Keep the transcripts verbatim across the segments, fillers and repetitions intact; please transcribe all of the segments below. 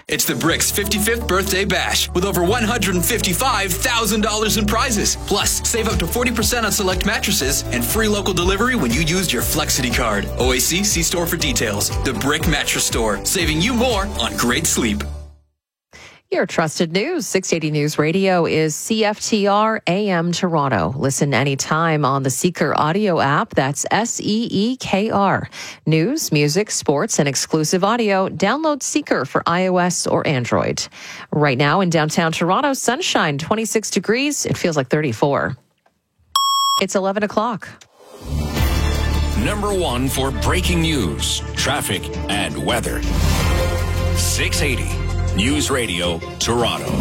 It's the Bricks fifty-fifth Birthday Bash with over one hundred fifty-five thousand dollars in prizes. Plus, save up to forty percent on select mattresses and free local delivery when you used your Flexity card. O A C, see store for details. The Brick Mattress Store, saving you more on great sleep. Your trusted news, six eighty News Radio is C F T R A M Toronto. Listen anytime on the Seeker audio app. That's S E E K R. News, music, sports, and exclusive audio. Download Seeker for iOS or Android. Right now in downtown Toronto, sunshine, twenty-six degrees. It feels like thirty-four. It's eleven o'clock. Number one for breaking news, traffic, and weather. six eighty News Radio, Toronto.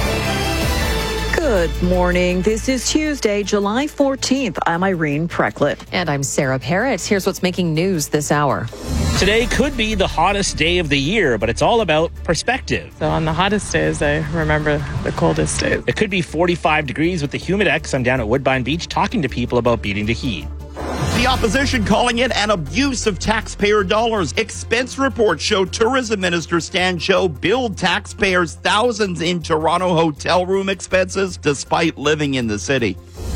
Good morning. This is Tuesday, July fourteenth. I'm Irene Precklett. And I'm Sarah Parrott. Here's what's making news this hour. Today could be the hottest day of the year, but it's all about perspective. So on the hottest days, I remember the coldest days. It could be forty-five degrees with the Humidex. I'm down at Woodbine Beach talking to people about beating the heat. The opposition calling it an abuse of taxpayer dollars. Expense reports show Tourism Minister Stan Cho billed taxpayers thousands in Toronto hotel room expenses despite living in the city.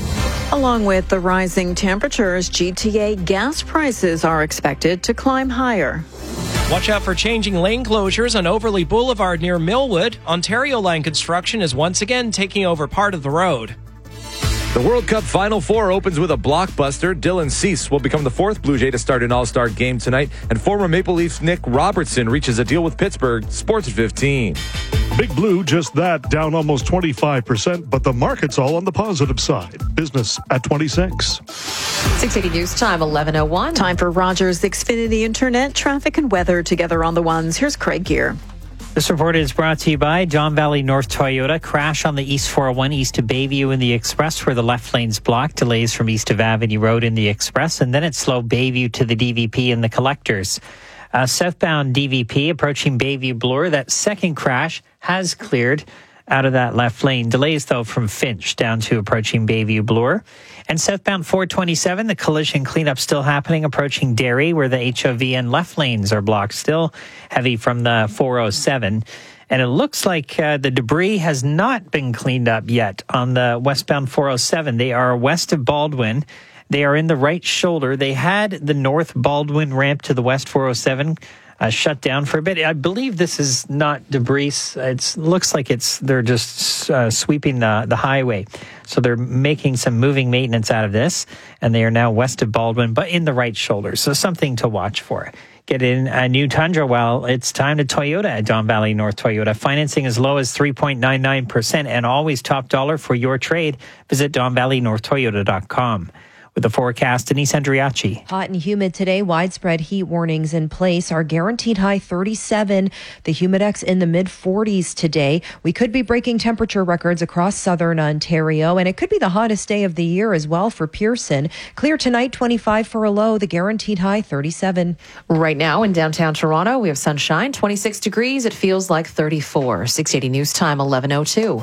Along with the rising temperatures, G T A gas prices are expected to climb higher. Watch out for changing lane closures on Overley Boulevard near Millwood. Ontario Line construction is once again taking over part of the road. The World Cup Final Four opens with a blockbuster. Dylan Cease will become the fourth Blue Jay to start an All-Star game tonight, and former Maple Leafs Nick Robertson reaches a deal with Pittsburgh. Sports at fifteen. Big Blue, just that, down almost twenty-five percent, but the market's all on the positive side. Business at twenty-six. six eighty News Time, eleven oh one. Time for Rogers Xfinity Internet, traffic and weather together on the ones. Here's Craig Gear. This report is brought to you by Don Valley North Toyota. Crash on the East four oh one east to Bayview in the Express where the left lane's blocked. Delays from east of Avenue Road in the Express. And then it's slow Bayview to the D V P in the Collectors. Uh, southbound D V P approaching Bayview Bloor. That second crash has cleared out of that left lane. Delays, though, from Finch down to approaching Bayview Bloor. And southbound four twenty-seven, the collision cleanup still happening approaching Derry, where the H O V and left lanes are blocked. Still heavy from the four oh seven. And it looks like uh, the debris has not been cleaned up yet on the westbound four oh seven. They are west of Baldwin. They are in the right shoulder. They had the north Baldwin ramp to the west four oh seven Uh, shut down for a bit. I believe this is not debris. It looks like it's they're just uh, sweeping the, the highway. So they're making some moving maintenance out of this, and they are now west of Baldwin, but in the right shoulder. So something to watch for. Get in a new Tundra. Well, it's time to Toyota at Don Valley North Toyota. Financing as low as three point nine nine percent and always top dollar for your trade. Visit don valley north toyota dot com. With the forecast, Denise Andriachi. Hot and humid today. Widespread heat warnings in place. Our guaranteed high thirty-seven. The Humidex in the mid forties today. We could be breaking temperature records across southern Ontario, and it could be the hottest day of the year as well for Pearson. Clear tonight, twenty-five for a low. The guaranteed high thirty-seven. Right now in downtown Toronto, we have sunshine, twenty-six degrees. It feels like thirty-four. six eighty News Time, eleven oh two.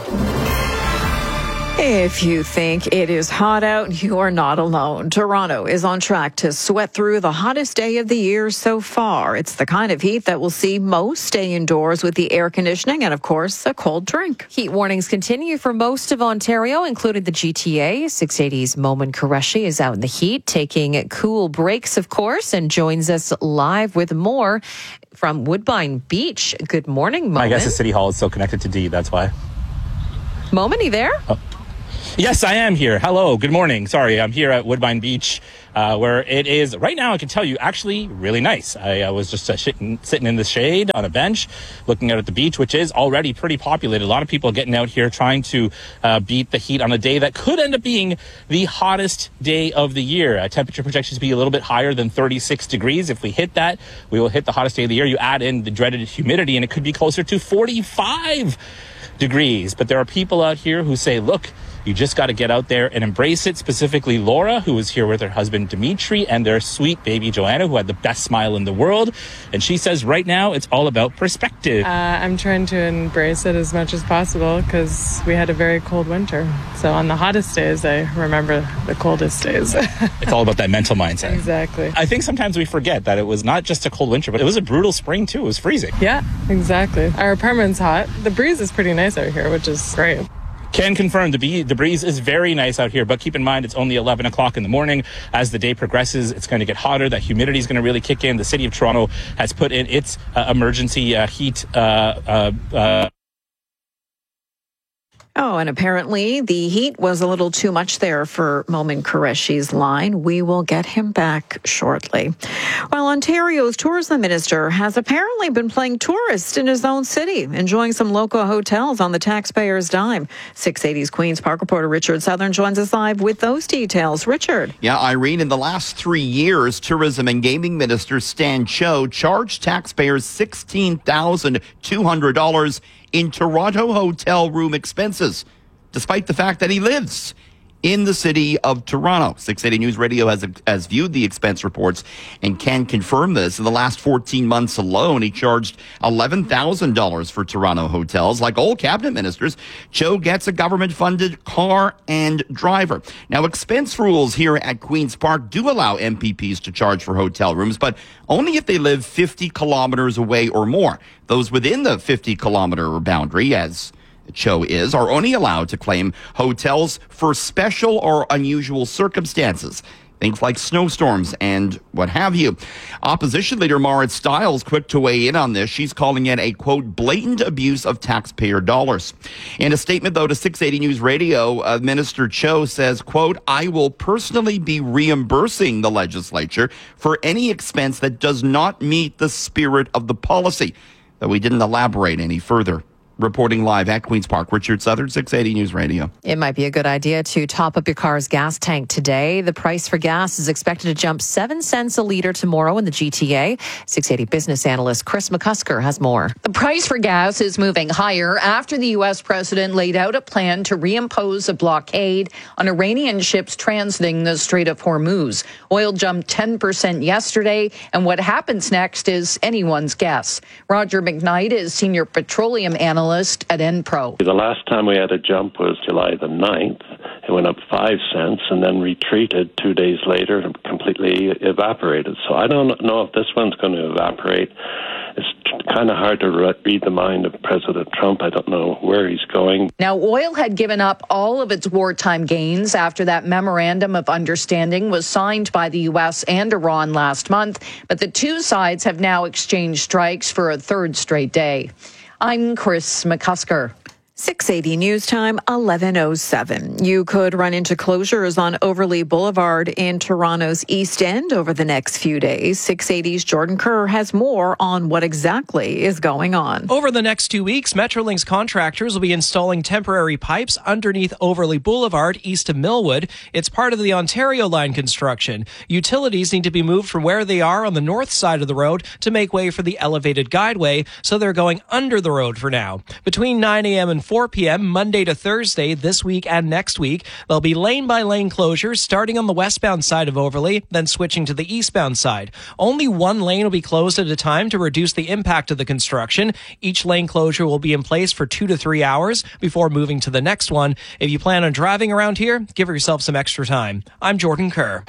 If you think it is hot out, you are not alone. Toronto is on track to sweat through the hottest day of the year so far. It's the kind of heat that will see most stay indoors with the air conditioning and, of course, a cold drink. Heat warnings continue for most of Ontario, including the G T A. six eighty's Momin Qureshi is out in the heat, taking cool breaks, of course, and joins us live with more from Woodbine Beach. Good morning, Momin. I guess the City Hall is still connected to D, that's why. Momin, are you there? Oh. Yes, I am here. Hello. Good morning. Sorry, I'm here at Woodbine Beach, uh, where it is right now. I can tell you actually really nice. I, I was just uh, sitting, sitting in the shade on a bench looking out at the beach, which is already pretty populated. A lot of people getting out here trying to uh, beat the heat on a day that could end up being the hottest day of the year. Uh, temperature projections to be a little bit higher than thirty-six degrees. If we hit that, we will hit the hottest day of the year. You add in the dreaded humidity and it could be closer to forty-five. degrees. But there are people out here who say, look, you just got to get out there and embrace it. Specifically, Laura, who was here with her husband, Dimitri, and their sweet baby, Joanna, who had the best smile in the world. And she says right now it's all about perspective. Uh, I'm trying to embrace it as much as possible because we had a very cold winter. So on the hottest days, I remember the coldest days. It's all about that mental mindset. Exactly. I think sometimes we forget that it was not just a cold winter, but it was a brutal spring, too. It was freezing. Yeah, exactly. Our apartment's hot. The breeze is pretty nice out here, which is great. Can confirm the, bee, the breeze is very nice out here, but keep in mind it's only eleven o'clock in the morning. As the day progresses, it's going to get hotter. That humidity is going to really kick in. The city of Toronto has put in its uh, emergency uh, heat uh, uh, uh Oh, and apparently the heat was a little too much there for Momin Qureshi's line. We will get him back shortly. While Ontario's tourism minister has apparently been playing tourist in his own city, enjoying some local hotels on the taxpayer's dime. six eighty's Queen's Park reporter Richard Southern joins us live with those details. Richard. Yeah, Irene, in the last three years, Tourism and Gaming Minister Stan Cho charged taxpayers sixteen thousand two hundred dollars in Toronto hotel room expenses, despite the fact that he lives in the city of Toronto. six eighty News Radio has, has viewed the expense reports and can confirm this. In the last fourteen months alone, he charged eleven thousand dollars for Toronto hotels. Like all cabinet ministers, Cho gets a government-funded car and driver. Now, expense rules here at Queen's Park do allow M P Ps to charge for hotel rooms, but only if they live fifty kilometers away or more. Those within the fifty kilometer boundary, as Cho is, are only allowed to claim hotels for special or unusual circumstances. Things like snowstorms and what have you. Opposition leader Marit Stiles quick to weigh in on this. She's calling it a, quote, blatant abuse of taxpayer dollars. In a statement, though, to six eighty News Radio, uh, Minister Cho says, quote, I will personally be reimbursing the legislature for any expense that does not meet the spirit of the policy. Though we didn't elaborate any further. Reporting live at Queen's Park, Richard Southern, six eighty News Radio. It might be a good idea to top up your car's gas tank today. The price for gas is expected to jump seven cents a litre tomorrow in the G T A. six eighty business analyst Chris McCusker has more. The price for gas is moving higher after the U S president laid out a plan to reimpose a blockade on Iranian ships transiting the Strait of Hormuz. Oil jumped ten percent yesterday, and what happens next is anyone's guess. Roger McKnight is senior petroleum analyst at Enpro. The last time we had a jump was July the ninth. It went up five cents and then retreated two days later and completely evaporated. So I don't know if this one's going to evaporate. It's kind of hard to read the mind of President Trump. I don't know where he's going. Now, oil had given up all of its wartime gains after that memorandum of understanding was signed by the U S and Iran last month. But the two sides have now exchanged strikes for a third straight day. I'm Chris McCusker. six eighty News Time, eleven oh seven. You could run into closures on Overlea Boulevard in Toronto's East End over the next few days. six eighty's Jordan Kerr has more on what exactly is going on. Over the next two weeks, Metrolinx contractors will be installing temporary pipes underneath Overlea Boulevard east of Millwood. It's part of the Ontario Line construction. Utilities need to be moved from where they are on the north side of the road to make way for the elevated guideway, so they're going under the road for now. Between nine a.m. and four p.m. Monday to Thursday this week and next week, there'll be lane-by-lane closures starting on the westbound side of Overlea, then switching to the eastbound side. Only one lane will be closed at a time to reduce the impact of the construction. Each lane closure will be in place for two to three hours before moving to the next one. If you plan on driving around here, give yourself some extra time. I'm Jordan Kerr.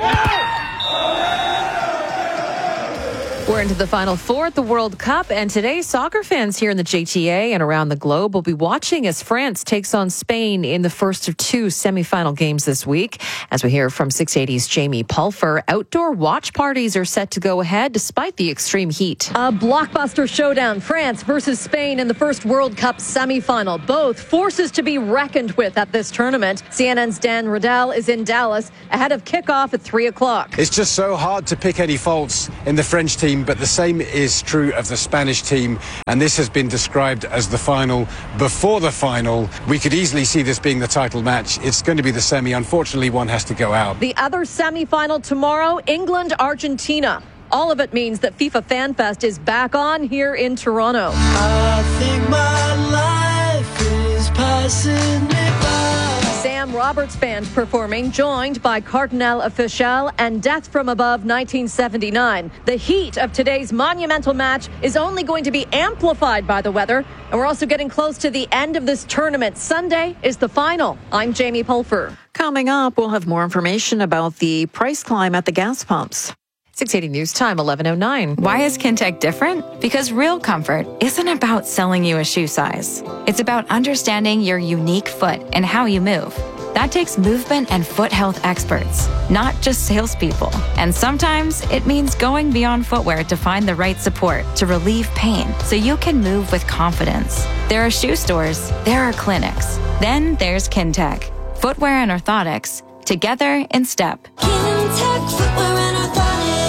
We're into the Final Four at the World Cup, and today soccer fans here in the G T A and around the globe will be watching as France takes on Spain in the first of two semifinal games this week. As we hear from six eighty's Jamie Pulfer, outdoor watch parties are set to go ahead despite the extreme heat. A blockbuster showdown, France versus Spain in the first World Cup semifinal. Both forces to be reckoned with at this tournament. C N N's Dan Riddell is in Dallas ahead of kickoff at three o'clock. It's just so hard to pick any faults in the French team, but the same is true of the Spanish team, and this has been described as the final before the final. We could easily see this being the title match. It's going to be the semi. Unfortunately, one has to go out. The other semi-final tomorrow, England-Argentina. All of it means that FIFA Fan Fest is back on here in Toronto. I think my life is Sam Roberts Band performing, joined by Cardinal Official and Death from Above nineteen seventy-nine. The heat of today's monumental match is only going to be amplified by the weather, and we're also getting close to the end of this tournament. Sunday is the final. I'm Jamie Pulfer. Coming up, we'll have more information about the price climb at the gas pumps. six eighty News Time, eleven oh nine. Why is Kintec different? Because real comfort isn't about selling you a shoe size. It's about understanding your unique foot and how you move. That takes movement and foot health experts, not just salespeople. And sometimes it means going beyond footwear to find the right support to relieve pain so you can move with confidence. There are shoe stores, there are clinics. Then there's Kintec. Footwear and orthotics, together in step. Kintec Footwear and Orthotics.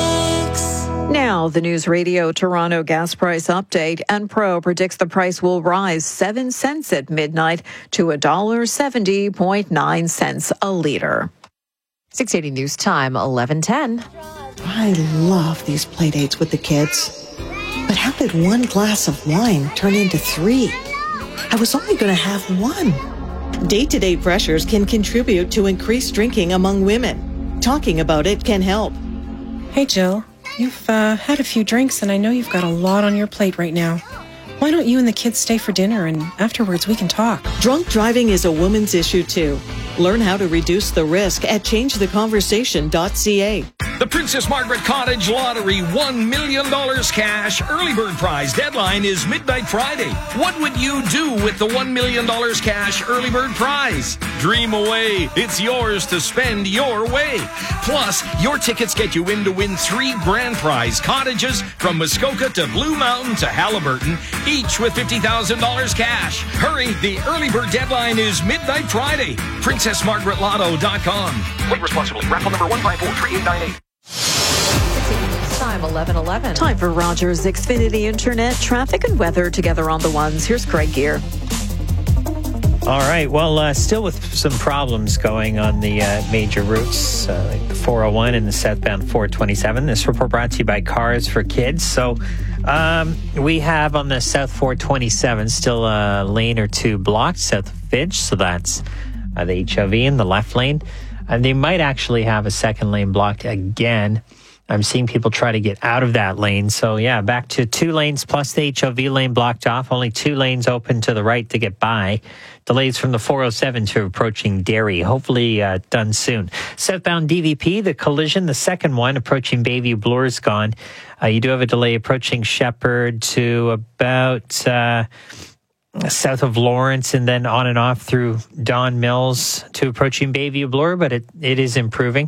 Now, the News Radio Toronto gas price update. Enpro predicts the price will rise seven cents at midnight to one dollar seventy point nine cents a litre. six eighty News Time, eleven ten. I love these play dates with the kids. But how did one glass of wine turn into three? I was only going to have one. Day-to-day pressures can contribute to increased drinking among women. Talking about it can help. Hey, Jill. You've uh, had a few drinks, and I know you've got a lot on your plate right now. Why don't you and the kids stay for dinner, and afterwards we can talk? Drunk driving is a woman's issue, too. Learn how to reduce the risk at change the conversation dot c a. The Princess Margaret Cottage Lottery one million dollars cash early bird prize deadline is midnight Friday. What would you do with the one million dollars cash early bird prize? Dream away. It's yours to spend your way. Plus, your tickets get you in to win three grand prize cottages from Muskoka to Blue Mountain to Halliburton, each with fifty thousand dollars cash. Hurry, the early bird deadline is midnight Friday. princess margaret lotto dot com. Play responsibly. Raffle number one five four three eight nine eight. Time, eleven eleven. Time for Rogers Xfinity Internet traffic and weather together on the ones. Here's Craig Gear. All right. Well, uh, still with some problems going on the uh, major routes, uh, like the four oh one and the southbound four twenty-seven. This report brought to you by Cars for Kids. So um, we have on the south four twenty-seven still a lane or two blocked south of Fidge. So that's uh, the H O V in the left lane. And they might actually have a second lane blocked again. I'm seeing people try to get out of that lane. So, yeah, back to two lanes plus the H O V lane blocked off. Only two lanes open to the right to get by. Delays from the four oh seven to approaching Derry. Hopefully uh, done soon. Southbound D V P, the collision, the second one approaching Bayview Bloor is gone. Uh, you do have a delay approaching Shepherd to about uh, south of Lawrence and then on and off through Don Mills to approaching Bayview Bloor, but it, it is improving.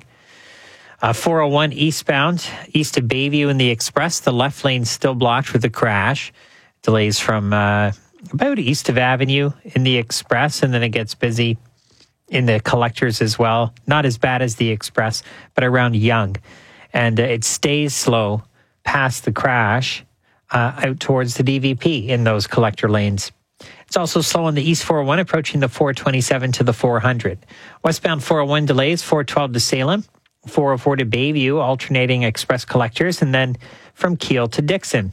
Uh, four oh one eastbound, east of Bayview in the Express. The left lane still blocked with a crash. Delays from uh, about east of Avenue in the Express, and then it gets busy in the collectors as well. Not as bad as the Express, but around Yonge. And uh, it stays slow past the crash uh, out towards the D V P in those collector lanes. It's also slow on the East four oh one approaching the four twenty-seven to the four hundred. Westbound four oh one delays, four twelve to Salem. four oh four to Bayview, alternating express collectors, and then from Kiel to Dixon.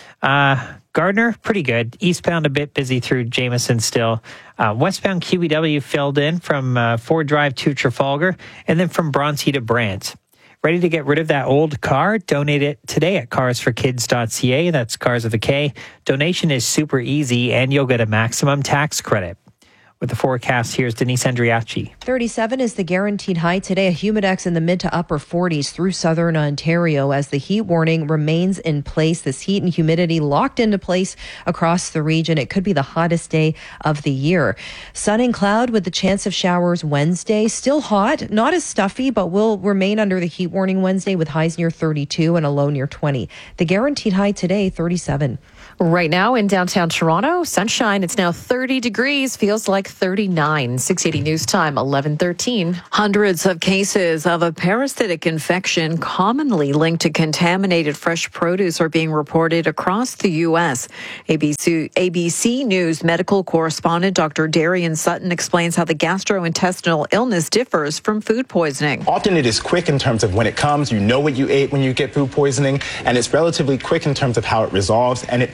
Uh, Gardner, pretty good. Eastbound a bit busy through Jameson still. Uh, westbound Q E W filled in from uh, Ford Drive to Trafalgar, and then from Bronte to Brant. Ready to get rid of that old car? Donate it today at cars for kids dot c a. That's Cars with a K. Donation is super easy, and you'll get a maximum tax credit. With the forecast, here's Denise Andriachi. thirty-seven is the guaranteed high today. A humidex in the mid to upper forties through southern Ontario as the heat warning remains in place. This heat and humidity locked into place across the region. It could be the hottest day of the year. Sun and cloud with the chance of showers Wednesday. Still hot, not as stuffy, but will remain under the heat warning Wednesday with highs near thirty-two and a low near twenty. The guaranteed high today, thirty-seven. Right now in downtown Toronto, sunshine. It's now thirty degrees, feels like thirty-nine. six eighty News Time, eleven thirteen. Hundreds of cases of a parasitic infection commonly linked to contaminated fresh produce are being reported across the U S. A B C, A B C News medical correspondent Doctor Darian Sutton explains how the gastrointestinal illness differs from food poisoning. Often it is quick in terms of when it comes. You know what you ate when you get food poisoning, and it's relatively quick in terms of how it resolves, and it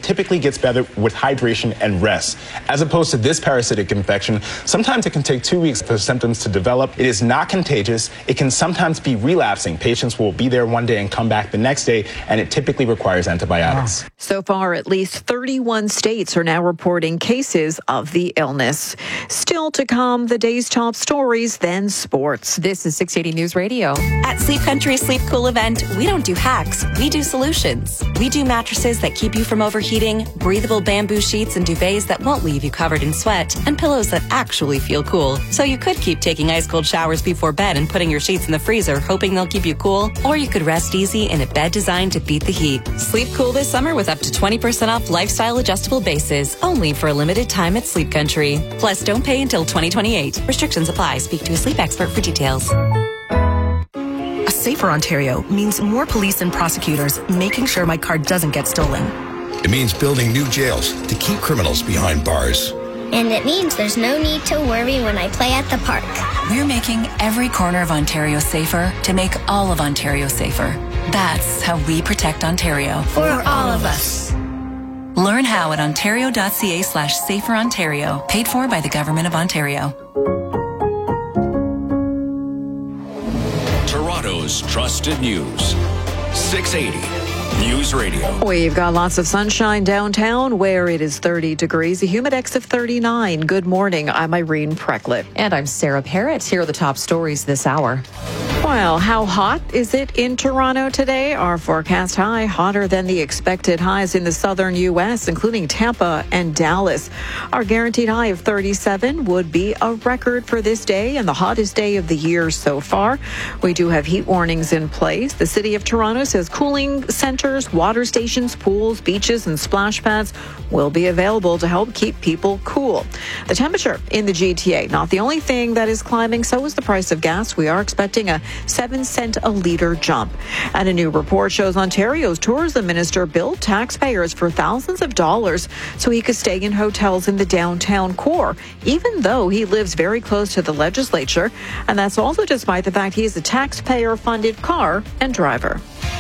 it typically gets better with hydration and rest. As opposed to this parasitic infection, sometimes it can take two weeks for symptoms to develop. It is not contagious. It can sometimes be relapsing. Patients will be there one day and come back the next day, and it typically requires antibiotics. So far, at least thirty-one states are now reporting cases of the illness. Still to come, the day's top stories, then sports. This is six eighty News Radio. At Sleep Country Sleep Cool event, we don't do hacks, we do solutions. We do mattresses that keep you from overheating, breathable bamboo sheets and duvets that won't leave you covered in sweat, and pillows that actually feel cool. So you could keep taking ice cold showers before bed and putting your sheets in the freezer, hoping they'll keep you cool, or you could rest easy in a bed designed to beat the heat. Sleep cool this summer with up to twenty percent off lifestyle adjustable bases, only for a limited time at Sleep Country. Plus, don't pay until twenty twenty-eight. Restrictions apply. Speak to a sleep expert for details. A safer Ontario means more police and prosecutors making sure my car doesn't get stolen. It means building new jails to keep criminals behind bars. And it means there's no need to worry when I play at the park. We're making every corner of Ontario safer to make all of Ontario safer. That's how we protect Ontario. For all of us. Learn how at ontario.ca slash safer Ontario. Paid for by the Government of Ontario. Toronto's trusted news. six eighty News Radio. We've got lots of sunshine downtown where it is thirty degrees, a humidex of thirty-nine. Good morning. I'm Irene Precklett. And I'm Sarah Parrott. Here are the top stories this hour. Well, how hot is it in Toronto today? Our forecast high, hotter than the expected highs in the southern U S, including Tampa and Dallas. Our guaranteed high of thirty-seven would be a record for this day and the hottest day of the year so far. We do have heat warnings in place. The City of Toronto says cooling centers, water stations, pools, beaches, and splash pads will be available to help keep people cool. The temperature in the G T A, not the only thing that is climbing, so is the price of gas. We are expecting a seven cent a litre jump. And a new report shows Ontario's tourism minister billed taxpayers for thousands of dollars so he could stay in hotels in the downtown core, even though he lives very close to the legislature. And that's also despite the fact he is a taxpayer-funded car and driver.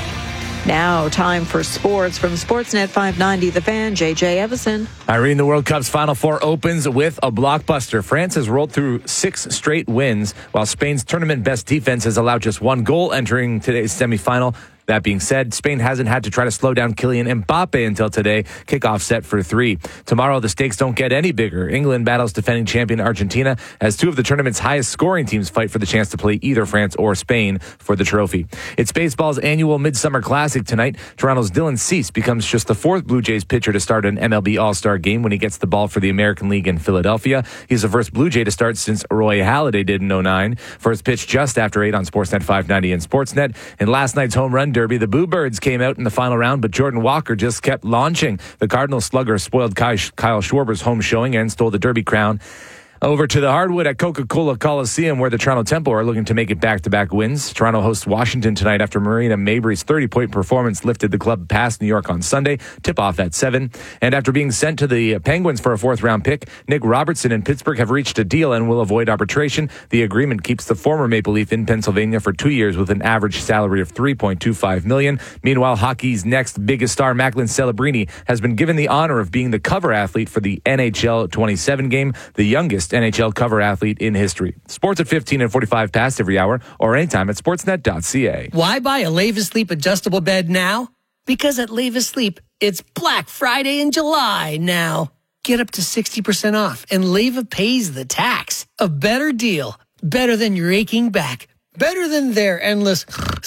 Now, time for sports from Sportsnet five ninety The Fan, J J Evison. Irene, the World Cup's Final Four opens with a blockbuster. France has rolled through six straight wins, while Spain's tournament best defense has allowed just one goal entering today's semifinal. That being said, Spain hasn't had to try to slow down Kylian Mbappe until today. Kickoff set for three. Tomorrow, the stakes don't get any bigger. England battles defending champion Argentina as two of the tournament's highest scoring teams fight for the chance to play either France or Spain for the trophy. It's baseball's annual Midsummer Classic tonight. Toronto's Dylan Cease becomes just the fourth Blue Jays pitcher to start an M L B All-Star game when he gets the ball for the American League in Philadelphia. He's the first Blue Jay to start since Roy Halladay did in oh nine. First pitch just after eight on Sportsnet five ninety and Sportsnet. In last night's home run derby, the Boo Birds came out in the final round, but Jordan Walker just kept launching. The Cardinals slugger spoiled Kyle Schwarber's home showing and stole the Derby crown. Over to the hardwood at Coca-Cola Coliseum, where the Toronto Temple are looking to make it back-to-back wins. Toronto hosts Washington tonight after Marina Mabry's thirty-point performance lifted the club past New York on Sunday. Tip-off at seven. And after being sent to the Penguins for a fourth-round pick, Nick Robertson and Pittsburgh have reached a deal and will avoid arbitration. The agreement keeps the former Maple Leaf in Pennsylvania for two years with an average salary of three point two five million dollars. Meanwhile, hockey's next biggest star, Macklin Celebrini, has been given the honor of being the cover athlete for the N H L twenty-seven game, the youngest N H L cover athlete in history. Sports at fifteen and forty-five past every hour or anytime at sportsnet dot c a. Why buy a Levis Sleep adjustable bed now? Because at Levis Sleep, it's Black Friday in July now. Get up to sixty percent off and Leva pays the tax. A better deal. Better than your aching back. Better than their endless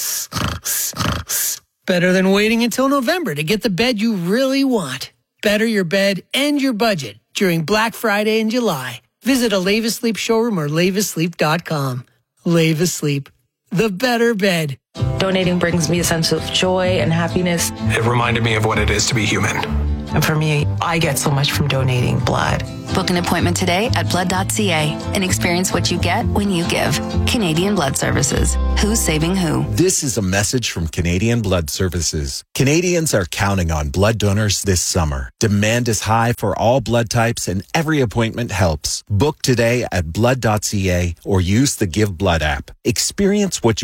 better than waiting until November to get the bed you really want. Better your bed and your budget during Black Friday in July. Visit a Levis Sleep showroom or levis sleep dot com. Levis Sleep, the better bed. Donating brings me a sense of joy and happiness. It reminded me of what it is to be human. And for me, I get so much from donating blood. Book an appointment today at blood dot c a and experience what you get when you give. Canadian Blood Services. Who's saving who? This is a message from Canadian Blood Services. Canadians are counting on blood donors this summer. Demand is high for all blood types and every appointment helps. Book today at blood dot c a or use the Give Blood app. Experience what you get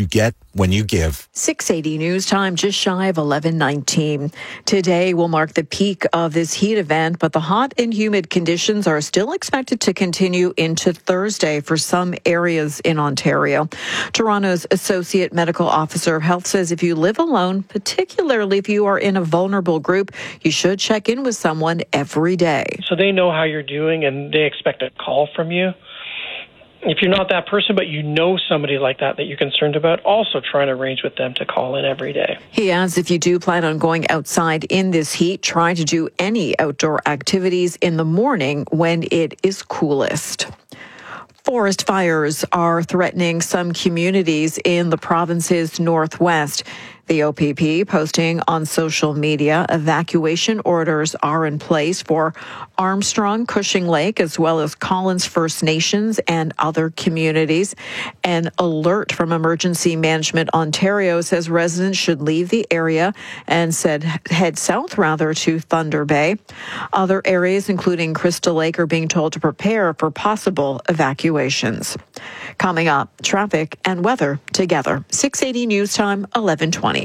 when you give. six eighty News Time, just shy of eleven nineteen. Today will mark the peak of this heat event, but the hot and humid conditions are still expected to continue into Thursday for some areas in Ontario. Toronto's Associate Medical Officer of Health says if you live alone, particularly if you are in a vulnerable group, you should check in with someone every day. So they know how you're doing and they expect a call from you. If you're not that person, but you know somebody like that that you're concerned about, also try to arrange with them to call in every day. He adds if you do plan on going outside in this heat, try to do any outdoor activities in the morning when it is coolest. Forest fires are threatening some communities in the province's northwest. The O P P posting on social media evacuation orders are in place for Armstrong, Cushing Lake, as well as Collins First Nations and other communities. An alert from Emergency Management Ontario says residents should leave the area and said head south rather to Thunder Bay. Other areas, including Crystal Lake, are being told to prepare for possible evacuations. Coming up, traffic and weather together. six eighty News Time, eleven twenty.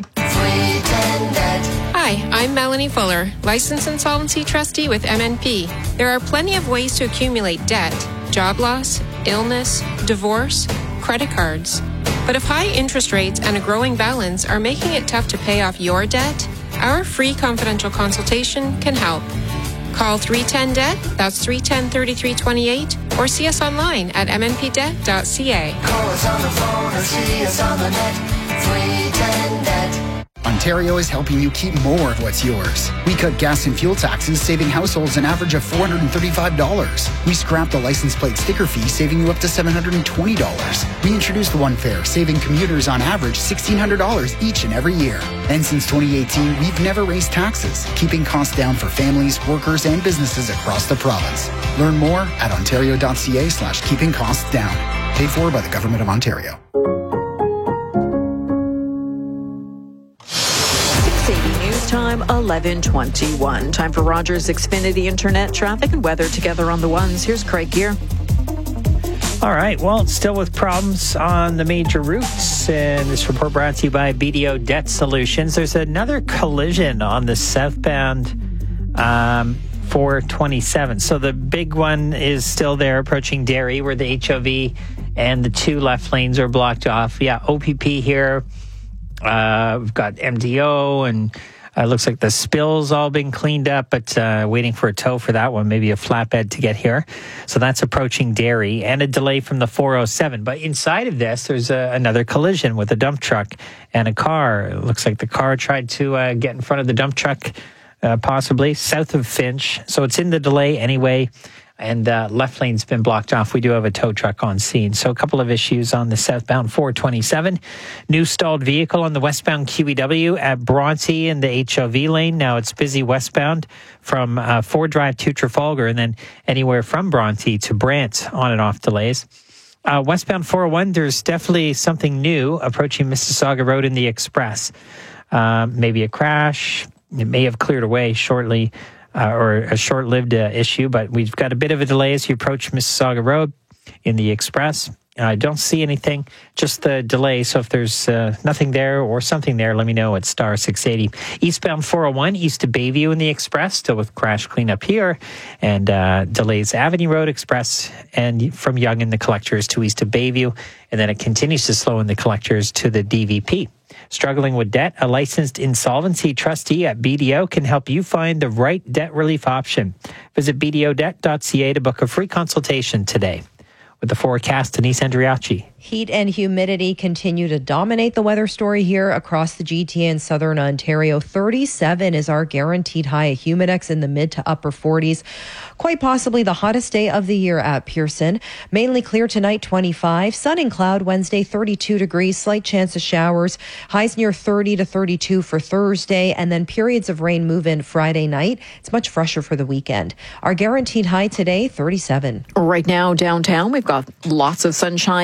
Hi, I'm Melanie Fuller, licensed insolvency trustee with M N P. There are plenty of ways to accumulate debt: job loss, illness, divorce, credit cards. But if high interest rates and a growing balance are making it tough to pay off your debt, our free confidential consultation can help. Call three one zero debt, that's three one zero, three three two eight, or see us online at m n p debt dot c a. Call us on the phone or see us on the net, three one zero debt. Ontario is helping you keep more of what's yours. We cut gas and fuel taxes, saving households an average of four hundred thirty-five dollars. We scrapped the license plate sticker fee, saving you up to seven hundred twenty dollars. We introduced the One Fare, saving commuters on average one thousand six hundred dollars each and every year. And since twenty eighteen, we've never raised taxes, keeping costs down for families, workers, and businesses across the province. Learn more at ontario.ca slash keeping costs down. Paid for by the Government of Ontario. Time eleven twenty-one. Time for Rogers Xfinity Internet traffic and weather together on the ones. Here's Craig Gear. All right. Well, still with problems on the major routes. And this report brought to you by B D O Debt Solutions. There's another collision on the southbound um, four twenty-seven. So the big one is still there approaching Derry, where the H O V and the two left lanes are blocked off. Yeah, O P P here. Uh, we've got M D O and it uh, looks like the spill's all been cleaned up, but uh, waiting for a tow for that one, maybe a flatbed to get here. So that's approaching Derry, and a delay from the four oh seven. But inside of this, there's a, another collision with a dump truck and a car. It looks like the car tried to uh, get in front of the dump truck, uh, possibly south of Finch. So it's in the delay anyway. And uh, left lane's been blocked off. We do have a tow truck on scene. So a couple of issues on the southbound four twenty-seven. New stalled vehicle on the westbound Q E W at Bronte in the H O V lane. Now it's busy westbound from uh, Ford Drive to Trafalgar, and then anywhere from Bronte to Brant on and off delays. Uh, westbound four oh one, there's definitely something new approaching Mississauga Road in the Express. Uh, maybe a crash. It may have cleared away shortly. Uh, or a short-lived uh, issue, but we've got a bit of a delay as you approach Mississauga Road in the Express. I don't see anything, just the delay. So if there's uh, nothing there or something there, let me know at star six eighty. Eastbound four oh one, east to Bayview in the Express, still with crash cleanup here, and uh, delays Avenue Road Express and from Yonge in the Collectors to east to Bayview, and then it continues to slow in the Collectors to the D V P. Struggling with debt? A licensed insolvency trustee at B D O can help you find the right debt relief option. Visit b d o debt dot c a to book a free consultation today. With the forecast, Denise Andriachi. Heat and humidity continue to dominate the weather story here across the G T A in southern Ontario. thirty-seven is our guaranteed high. A humidex in the mid to upper forties. Quite possibly the hottest day of the year at Pearson. Mainly clear tonight, twenty-five. Sun and cloud Wednesday, thirty-two degrees. Slight chance of showers. Highs near thirty to thirty-two for Thursday. And then periods of rain move in Friday night. It's much fresher for the weekend. Our guaranteed high today, thirty-seven. Right now downtown, we've got lots of sunshine and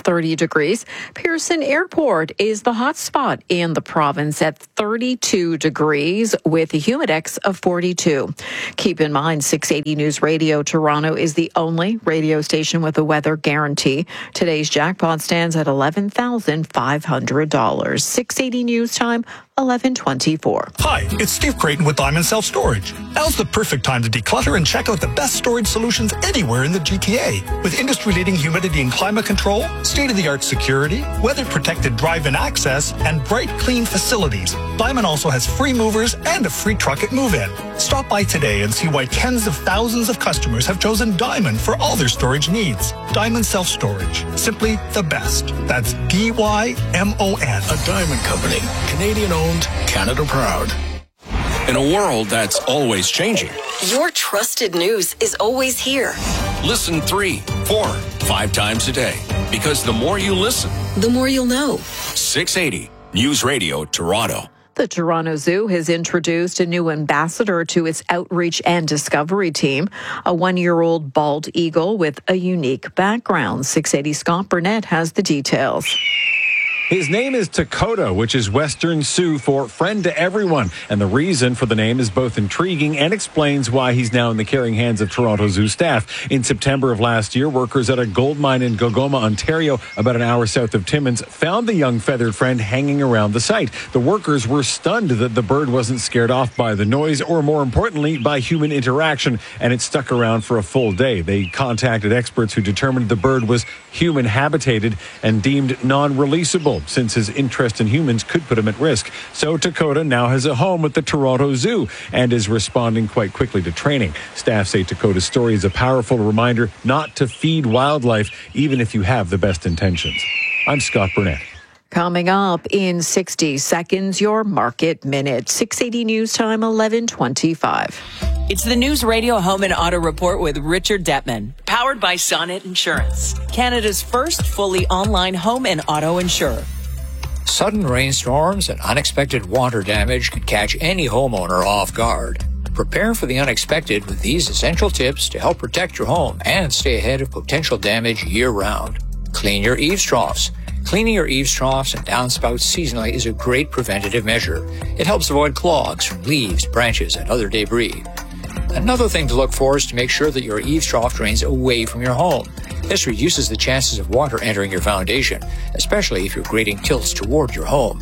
thirty degrees. Pearson Airport is the hot spot in the province at thirty-two degrees with a humidex of forty-two. Keep in mind, six eighty News Radio Toronto is the only radio station with a weather guarantee. Today's jackpot stands at eleven thousand five hundred dollars. six eighty News Time, eleven twenty-four. Hi, it's Steve Creighton with Diamond Self Storage. Now's the perfect time to declutter and check out the best storage solutions anywhere in the G T A. With industry-leading humidity and climate control, state-of-the-art security, weather-protected drive-in access, and bright, clean facilities, Diamond also has free movers and a free truck at move-in. Stop by today and see why tens of thousands of customers have chosen Diamond for all their storage needs. Diamond Self Storage. Simply the best. That's D Y M O N. A Diamond Company. Canadian owned, Canada proud. In a world that's always changing, Your trusted news is always here. listen three, four, five times a day. Because the more you listen, The more you'll know. six eighty News Radio Toronto. The Toronto Zoo has introduced a new ambassador to its outreach and discovery team, a one-year-old bald eagle with a unique background. six eighty Scott Burnett has the details. His name is Dakota, which is Western Sioux for friend to everyone. And the reason for the name is both intriguing and explains why he's now in the caring hands of Toronto Zoo staff. In September of last year, workers at a gold mine in Gogoma, Ontario, about an hour south of Timmins, found the young feathered friend hanging around the site. The workers were stunned that the bird wasn't scared off by the noise or, more importantly, by human interaction, and it stuck around for a full day. They contacted experts who determined the bird was human habitated and deemed non-releasable, since his interest in humans could put him at risk. So Dakota now has a home at the Toronto Zoo and is responding quite quickly to training. Staff say Dakota's story is a powerful reminder not to feed wildlife, even if you have the best intentions. I'm Scott Burnett. Coming up in sixty seconds, your Market Minute. six eighty News Time, eleven twenty-five. It's the News Radio Home and Auto Report with Richard Detman, powered by Sonnet Insurance, Canada's first fully online home and auto insurer. Sudden rainstorms and unexpected water damage can catch any homeowner off guard. Prepare for the unexpected with these essential tips to help protect your home and stay ahead of potential damage year-round. Clean your eaves troughs. Cleaning your eaves troughs and downspouts seasonally is a great preventative measure. It helps avoid clogs from leaves, branches, and other debris. Another thing to look for is to make sure that your eaves trough drains away from your home. This reduces the chances of water entering your foundation, especially if your grading tilts toward your home.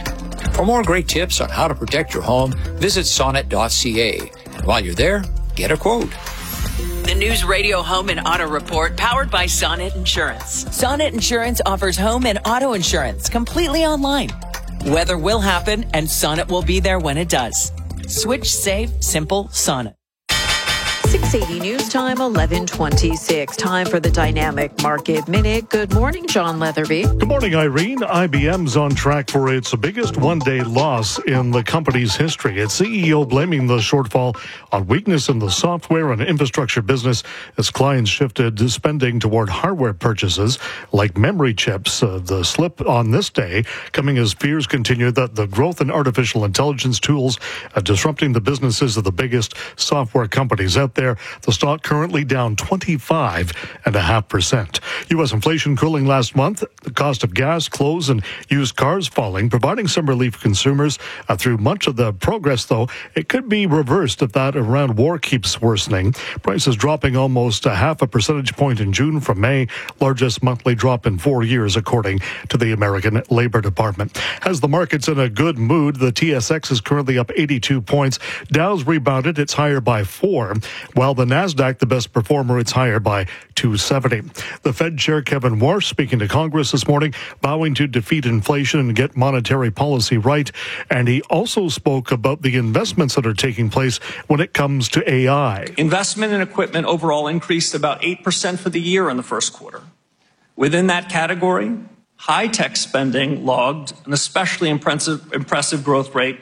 For more great tips on how to protect your home, visit sonnet dot c a. And while you're there, get a quote. The News Radio Home and Auto Report, powered by Sonnet Insurance. Sonnet Insurance offers home and auto insurance completely online. Weather will happen, and Sonnet will be there when it does. Switch, save, simple, Sonnet. six eighty News Time, eleven twenty-six. Time for the Dynamic Market Minute. Good morning, John Leatherby. Good morning, Irene. I B M's on track for its biggest one-day loss in the company's history. Its C E O blaming the shortfall on weakness in the software and infrastructure business as clients shifted spending toward hardware purchases like memory chips. Uh, the slip on this day coming as fears continue that the growth in artificial intelligence tools are disrupting the businesses of the biggest software companies out there. The stock currently down twenty-five point five percent. U S inflation cooling last month. The cost of gas, clothes, and used cars falling, providing some relief for consumers uh, through much of the progress, though. It could be reversed if that Iran war keeps worsening. Prices dropping almost a half a percentage point in June from May, largest monthly drop in four years, according to the American Labor Department. As the market's in a good mood, the T S X is currently up eighty-two points. Dow's rebounded. It's higher by four. While the NASDAQ, the best performer, it's higher by two seventy. The Fed Chair Kevin Warsh speaking to Congress this morning, vowing to defeat inflation and get monetary policy right. And he also spoke about the investments that are taking place when it comes to A I. Investment in equipment overall increased about eight percent for the year in the first quarter. Within that category, high-tech spending logged an especially impressive, impressive growth rate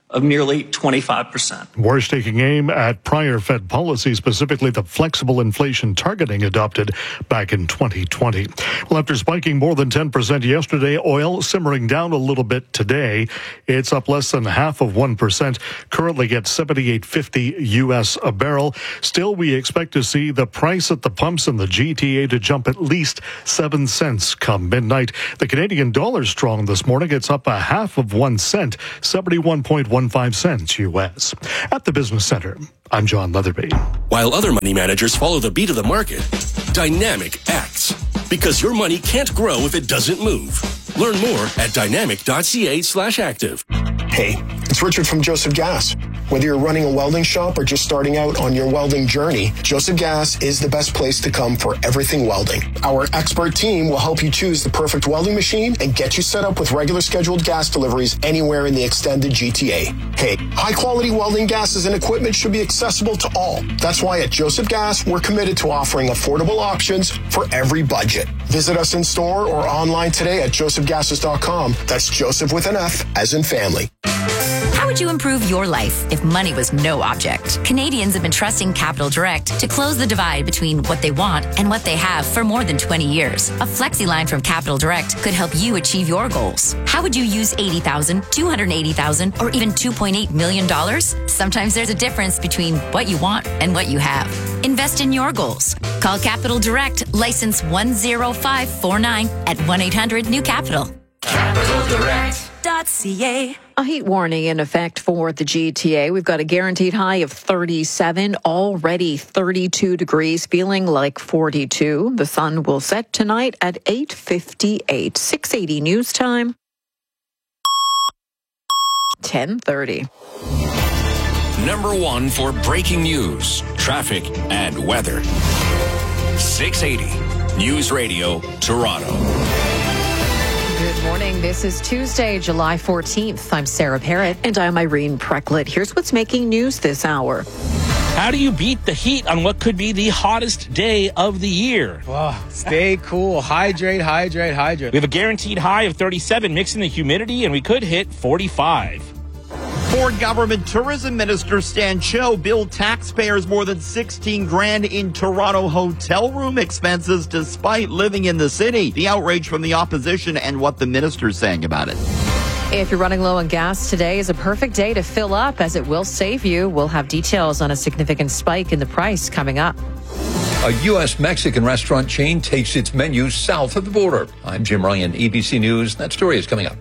of nearly twenty-five percent. We're taking aim at prior Fed policy, specifically the flexible inflation targeting adopted back in twenty twenty. Well, after spiking more than ten percent yesterday, oil simmering down a little bit today. It's up less than half of one percent, currently at seventy-eight fifty U S a barrel. Still, we expect to see the price at the pumps in the G T A to jump at least seven cents come midnight. The Canadian dollar strong this morning. It's up a half of one cent, seventy-one point one five cents U S. At the Business Center, I'm John Leatherby. While other money managers follow the beat of the market, Dynamic acts. Because your money can't grow if it doesn't move. Learn more at dynamic.ca slash active. Hey, it's Richard from Joseph Gas. Whether you're running a welding shop or just starting out on your welding journey, Joseph Gas is the best place to come for everything welding. Our expert team will help you choose the perfect welding machine and get you set up with regular scheduled gas deliveries anywhere in the extended G T A. Hey, high-quality welding gases and equipment should be accessible to all. That's why at Joseph Gas, we're committed to offering affordable options for every budget. Visit us in store or online today at joseph gases dot com. That's Joseph with an F, as in family. How would you improve your life if money was no object? Canadians have been trusting Capital Direct to close the divide between what they want and what they have for more than twenty years. A flexi line from Capital Direct could help you achieve your goals. How would you use eighty thousand dollars, two hundred eighty thousand dollars, or even two point eight million dollars? Sometimes there's a difference between what you want and what you have. Invest in your goals. Call Capital Direct, license one zero five four nine at one eight hundred new capital. Capital Direct. .ca. A heat warning in effect for the G T A. We've got a guaranteed high of thirty-seven, already thirty-two degrees, feeling like forty-two. The sun will set tonight at eight fifty-eight. six eighty news time. ten thirty. Number one for breaking news, traffic, and weather. six eighty News Radio, Toronto. Good morning. This is Tuesday, July fourteenth. I'm Sarah Parrott. And I'm Irene Precklett. Here's what's making news this hour. How do you beat the heat on what could be the hottest day of the year? Oh, stay cool. Hydrate, hydrate, hydrate. We have a guaranteed high of thirty-seven, mixing the humidity, and we could hit forty-five. Ford government tourism minister Stan Cho billed taxpayers more than sixteen grand in Toronto hotel room expenses despite living in the city. The outrage from the opposition and what the minister's saying about it. If you're running low on gas, today is a perfect day to fill up, as it will save you. We'll have details on a significant spike in the price coming up. A U S Mexican restaurant chain takes its menus south of the border. I'm Jim Ryan, A B C News. That story is coming up.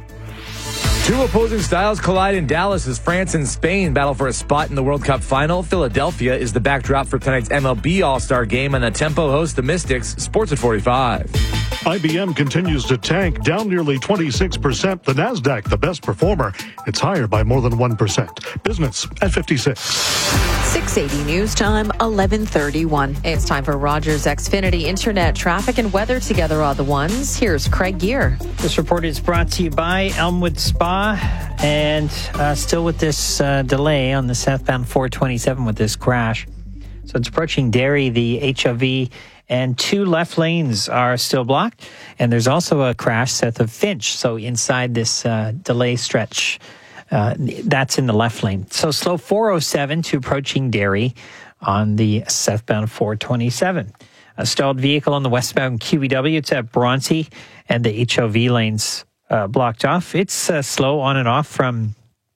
Two opposing styles collide in Dallas as France and Spain battle for a spot in the World Cup final. Philadelphia is the backdrop for tonight's M L B All-Star Game, and the Tempo hosts the Mystics. Sports at forty-five. I B M continues to tank, down nearly twenty-six percent. The NASDAQ, the best performer, it's higher by more than one percent. Business at fifty-six. six eighty news time, eleven thirty-one. It's time for Rogers Xfinity Internet. Traffic and weather together are the ones. Here's Craig Gear. This report is brought to you by Elmwood Spa, and uh, still with this uh, delay on the southbound four twenty-seven with this crash. So it's approaching Derry, the H O V, and two left lanes are still blocked. And there's also a crash south of Finch. So inside this uh, delay stretch, uh, that's in the left lane. So slow four oh seven to approaching Derry on the southbound four twenty-seven. A stalled vehicle on the westbound Q E W. It's at Bronte, and the H O V lanes uh, blocked off. It's uh, slow on and off from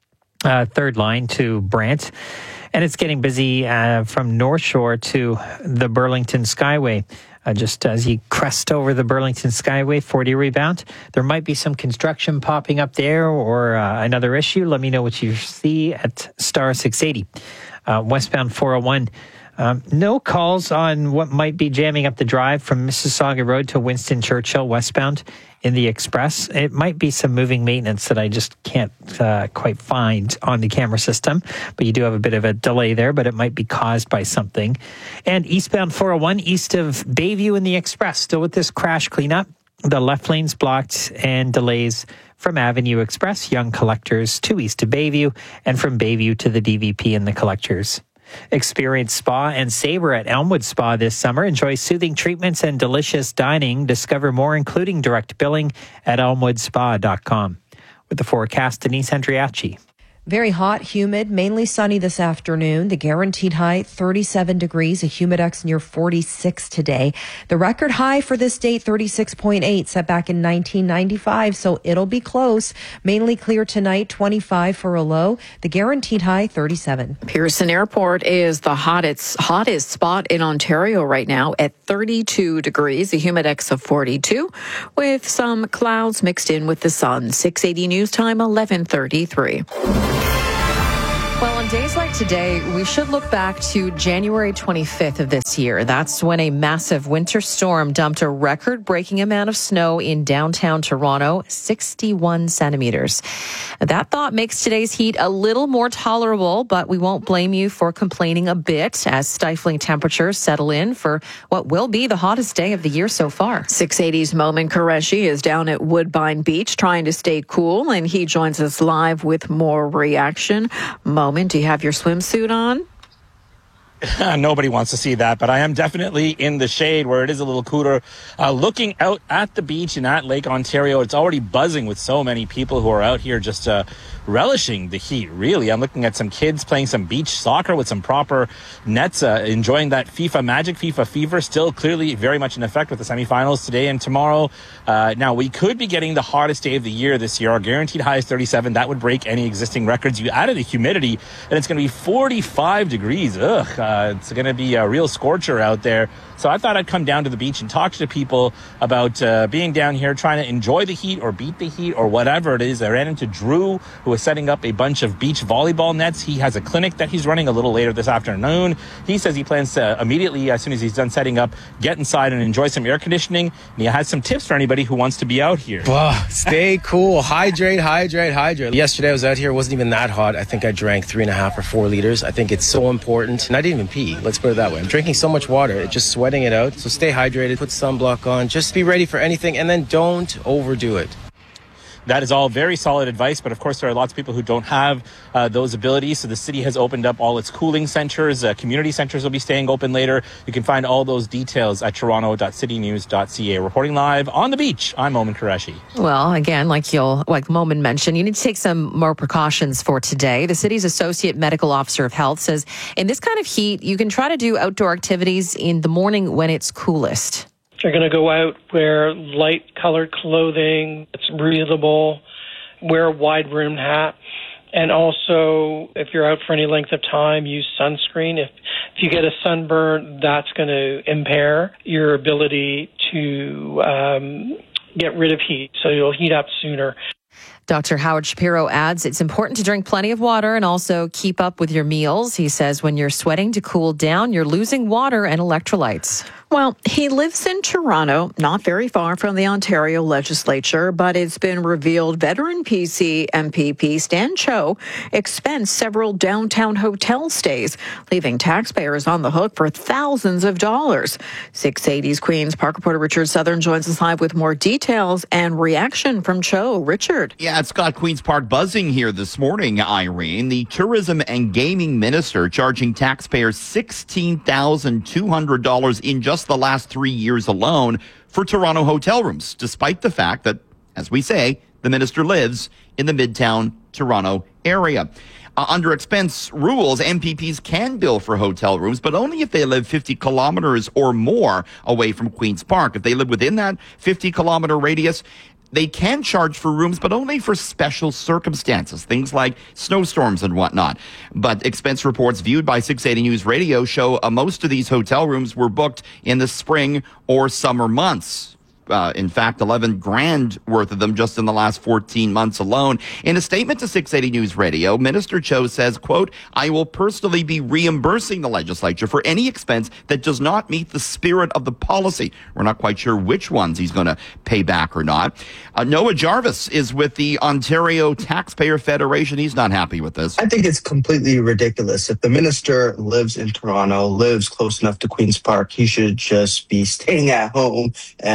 uh, third line to Brant. And it's getting busy uh, from North Shore to the Burlington Skyway. Uh, just as you crest over the Burlington Skyway, forty rebound. There might be some construction popping up there or uh, another issue. Let me know what you see at star six eighty. Uh, westbound four oh one. Um, no calls on what might be jamming up the drive from Mississauga Road to Winston Churchill westbound in the Express. It might be some moving maintenance that I just can't uh, quite find on the camera system, but you do have a bit of a delay there, but it might be caused by something. And eastbound four oh one, east of Bayview in the Express, still with this crash cleanup. The left lane's blocked and delays from Avenue Express, Young Collectors to east of Bayview, and from Bayview to the D V P and the Collectors. Experience spa and Sabre at Elmwood Spa this summer. Enjoy soothing treatments and delicious dining. Discover more, including direct billing, at elmwood spa dot com. With the forecast, Denise Andriachi. Very hot, humid, mainly sunny this afternoon. The guaranteed high, thirty-seven degrees, a humidex near forty-six today. The record high for this date, thirty-six point eight, set back in nineteen ninety-five, so it'll be close. Mainly clear tonight, twenty-five for a low. The guaranteed high, thirty-seven. Pearson Airport is the hottest, hottest spot in Ontario right now at thirty-two degrees, a humidex of forty-two, with some clouds mixed in with the sun. six eighty news time, eleven thirty-three. Well, on days like today, we should look back to January twenty-fifth of this year. That's when a massive winter storm dumped a record-breaking amount of snow in downtown Toronto, sixty-one centimeters. That thought makes today's heat a little more tolerable, but we won't blame you for complaining a bit as stifling temperatures settle in for what will be the hottest day of the year so far. six eighty's Momin Qureshi is down at Woodbine Beach trying to stay cool, and he joins us live with more reaction. Momin, do you have your swimsuit on? Nobody wants to see that, but I am definitely in the shade where it is a little cooler. Uh, looking out at the beach and at Lake Ontario, it's already buzzing with so many people who are out here just uh, relishing the heat, really. I'm looking at some kids playing some beach soccer with some proper nets, uh, enjoying that FIFA magic, FIFA fever, still clearly very much in effect with the semifinals today and tomorrow. Uh, now, we could be getting the hottest day of the year this year. Our guaranteed high is thirty-seven. That would break any existing records. You added the humidity, and it's going to be forty-five degrees. Ugh. Uh, it's going to be a real scorcher out there. So I thought I'd come down to the beach and talk to people about uh, being down here, trying to enjoy the heat or beat the heat or whatever it is. I ran into Drew, who is setting up a bunch of beach volleyball nets. He has a clinic that he's running a little later this afternoon. He says he plans to immediately, as soon as he's done setting up, get inside and enjoy some air conditioning. And he has some tips for anybody who wants to be out here. Well, stay cool. Hydrate, hydrate, hydrate. Yesterday I was out here. It wasn't even that hot. I think I drank three and a half or four liters. I think it's so important. And I didn't even pee. Let's put it that way. I'm drinking so much water. It's just sweating it out. So stay hydrated. Put sunblock on. Just be ready for anything. And then don't overdo it. That is all very solid advice, but of course there are lots of people who don't have uh, those abilities. So the city has opened up all its cooling centers. Uh, community centers will be staying open later. You can find all those details at toronto dot city news dot c a. Reporting live on the beach, I'm Momin Qureshi. Well, again, like you'll, like Momin mentioned, you need to take some more precautions for today. The city's Associate Medical Officer of Health says in this kind of heat, you can try to do outdoor activities in the morning when it's coolest. If you're going to go out, wear light-colored clothing, it's breathable, wear a wide-brimmed hat, and also, if you're out for any length of time, use sunscreen. If, if you get a sunburn, that's going to impair your ability to um, get rid of heat, so you'll heat up sooner. Doctor Howard Shapiro adds it's important to drink plenty of water and also keep up with your meals. He says when you're sweating to cool down, you're losing water and electrolytes. Well, he lives in Toronto, not very far from the Ontario legislature, but it's been revealed veteran P C M P P Stan Cho expensed several downtown hotel stays, leaving taxpayers on the hook for thousands of dollars. six eighty's Queen's Park reporter Richard Southern joins us live with more details and reaction from Cho. Richard. Yeah, it's got Queen's Park buzzing here this morning, Irene. The tourism and gaming minister charging taxpayers sixteen thousand two hundred dollars in just the last three years alone for Toronto hotel rooms, despite the fact that, as we say, the minister lives in the Midtown Toronto area. Uh, under expense rules, M P Ps can bill for hotel rooms, but only if they live fifty kilometers or more away from Queen's Park. If they live within that fifty kilometer radius, they can charge for rooms, but only for special circumstances, things like snowstorms and whatnot. But expense reports viewed by six eighty News Radio show uh, most of these hotel rooms were booked in the spring or summer months. Uh, in fact, eleven grand worth of them just in the last fourteen months alone. In a statement to six eighty News Radio, Minister Cho says, quote, I will personally be reimbursing the legislature for any expense that does not meet the spirit of the policy. We're not quite sure which ones he's going to pay back or not. Uh, Noah Jarvis is with the Ontario Taxpayer Federation. He's not happy with this. I think it's completely ridiculous. If the minister lives in Toronto, lives close enough to Queen's Park, he should just be staying at home and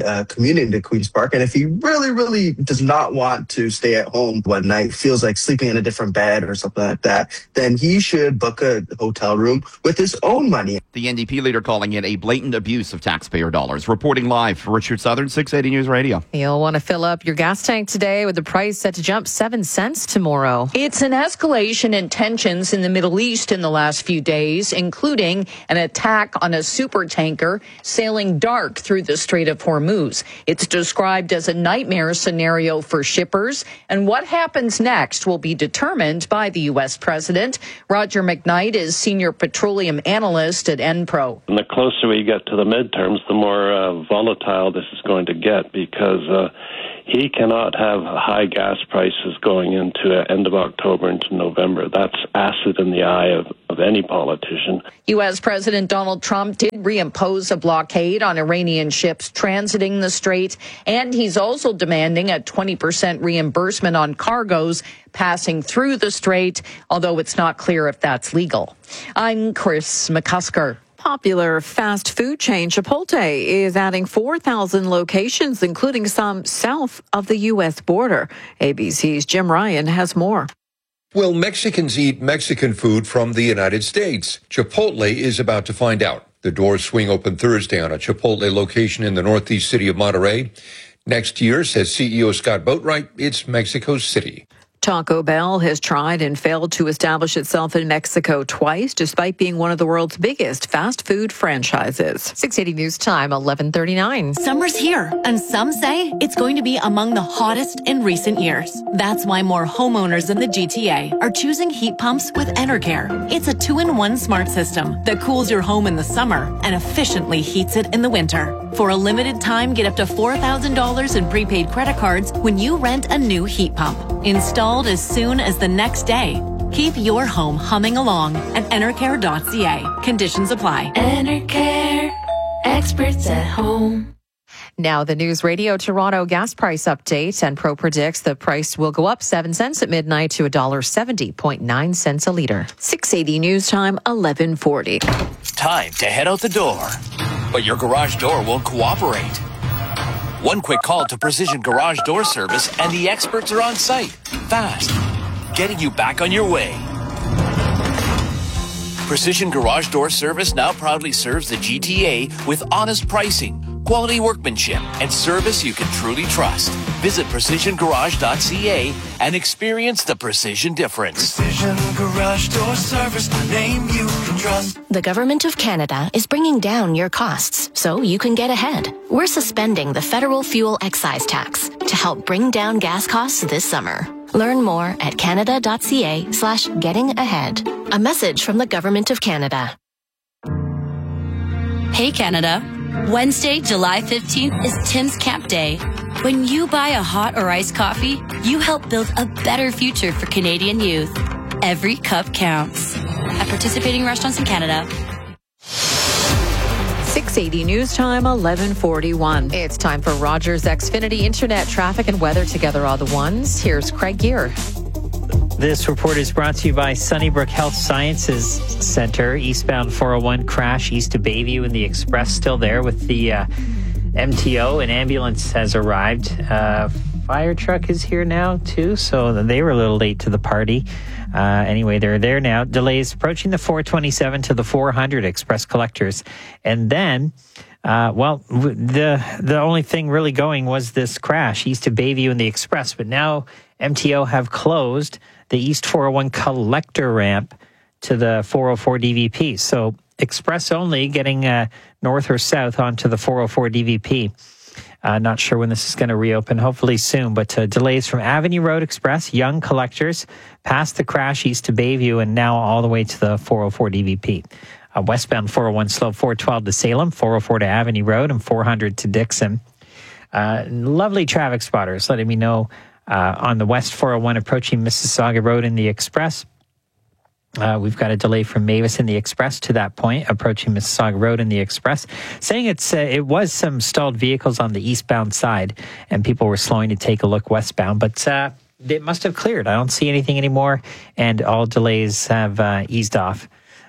uh, commuting to Queen's Park. And if he really, really does not want to stay at home one night, feels like sleeping in a different bed or something like that, then he should book a hotel room with his own money. The N D P leader calling it a blatant abuse of taxpayer dollars. Reporting live for Richard Southern, six eighty News Radio. You'll want to fill up your gas tank today with the price set to jump seven cents tomorrow. It's an escalation in tensions in the Middle East in the last few days, including an attack on a super tanker sailing dark through the Strait of Hormuz. It's described as a nightmare scenario for shippers, and what happens next will be determined by the U S president. Roger McKnight is senior petroleum analyst at Enpro. And the closer we get to the midterms, the more uh, volatile this is going to get, because uh, he cannot have high gas prices going into uh, end of October into November. That's acid in the eye of, of any politician. U S President Donald Trump did reimpose a blockade on Iranian ships transiting the strait, and he's also demanding a twenty percent reimbursement on cargoes passing through the strait, although it's not clear if that's legal. I'm Chris McCusker. Popular fast food chain Chipotle is adding four thousand locations, including some south of the U S border. A B C's Jim Ryan has more. Will Mexicans eat Mexican food from the United States? Chipotle is about to find out. The doors swing open Thursday on a Chipotle location in the northeast city of Monterrey. Next year, says C E O Scott Boatwright, it's Mexico City. Taco Bell has tried and failed to establish itself in Mexico twice, despite being one of the world's biggest fast food franchises. six eighty News Time, eleven thirty-nine. Summer's here, and some say it's going to be among the hottest in recent years. That's why more homeowners in the G T A are choosing heat pumps with Enercare. It's a two-in-one smart system that cools your home in the summer and efficiently heats it in the winter. For a limited time, get up to four thousand dollars in prepaid credit cards when you rent a new heat pump. Installed as soon as the next day. Keep your home humming along at enercare dot c a. Conditions apply. Enercare, experts at home. Now the News Radio Toronto gas price update. Enpro predicts the price will go up seven cents at midnight to one dollar seventy point nine cents a litre. six eighty News Time, eleven forty. Time to head out the door, but your garage door won't cooperate. One quick call to Precision Garage Door Service and the experts are on site, fast, getting you back on your way. Precision Garage Door Service now proudly serves the G T A with honest pricing, quality workmanship, and service you can truly trust. Visit precision garage dot c a and experience the precision difference. Precision Garage Door Service, the name you can trust. The Government of Canada is bringing down your costs so you can get ahead. We're suspending the federal fuel excise tax to help bring down gas costs this summer. Learn more at canada dot c a slash getting ahead. A message from the Government of Canada. Hey Canada, Wednesday, July fifteenth is Tim's Camp Day. When you buy a hot or iced coffee, you help build a better future for Canadian youth. Every cup counts. At participating restaurants in Canada. six eighty News Time, eleven forty-one. It's time for Rogers Xfinity Internet traffic and weather together all the ones. Here's Craig Gear. This report is brought to you by Sunnybrook Health Sciences Center. Eastbound four oh one crash east of Bayview and the Express still there with the uh, M T O. An ambulance has arrived. Uh, fire truck is here now too, so they were a little late to the party. Uh, anyway, they're there now. Delays approaching the four twenty-seven to the four hundred Express collectors. And then, uh, well, the the only thing really going was this crash east of Bayview and the Express. But now M T O have closed the East four oh one collector ramp to the four oh four D V P. So Express only getting uh, north or south onto the four oh four D V P. Uh, not sure when this is going to reopen, hopefully soon, but uh, delays from Avenue Road Express, Young Collectors, past the crash east to Bayview, and now all the way to the four oh four D V P. Uh, westbound four oh one slow four twelve to Salem, four oh four to Avenue Road, and four hundred to Dixon. Uh, lovely traffic spotters letting me know uh, on the West four oh one approaching Mississauga Road in the Express. Uh, we've got a delay from Mavis in the Express to that point, approaching Mississauga Road in the Express, saying it's uh, it was some stalled vehicles on the eastbound side, and people were slowing to take a look westbound, but uh, it must have cleared. I don't see anything anymore, and all delays have uh, eased off